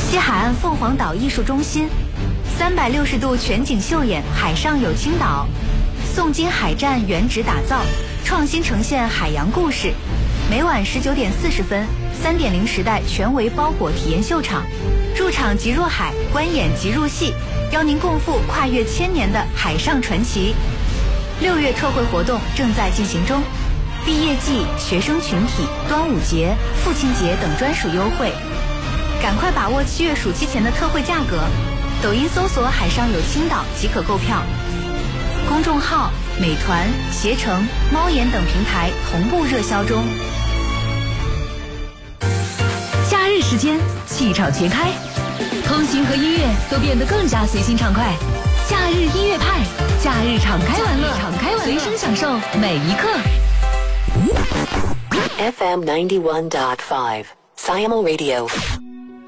西海岸凤凰岛艺术中心，360度全景秀演海上有青岛，宋金海战原址打造，创新呈现海洋故事。每晚19点40分，3.0时代全维包裹体验秀场，入场即入海，观演即入戏，邀您共赴跨越1000年的海上传奇。6月特惠活动正在进行中，毕业季、学生群体、端午节、父亲节等专属优惠，赶快把握7月暑期前的特惠价格。抖音搜索海上有青岛即可购票，公众号、美团、携程、猫眼等平台同步热销中。 假日时间气场全开，通勤和音乐都变得更加随心畅快。假日音乐派，假日敞开玩乐，随声享受每一刻。 FM 91.5 Siamo Radio。